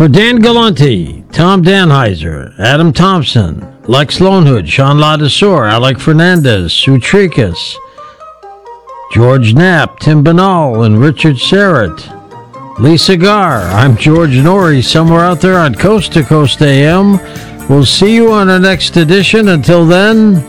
For Dan Galante, Tom Danheiser, Adam Thompson, Lex Lonehood, Sean Ladesor, Alec Fernandez, Sue Tricas, George Knapp, Tim Banal, and Richard Serrett. Lisa Gar, I'm George Norrie, somewhere out there on Coast to Coast AM. We'll see you on our next edition. Until then,